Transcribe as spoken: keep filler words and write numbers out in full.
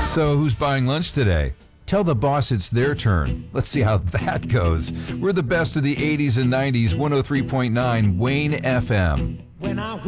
So who's buying lunch today? Tell the boss it's their turn. Let's see how that goes. We're the best of the eighties and nineties, one oh three point nine Wayne F M. When I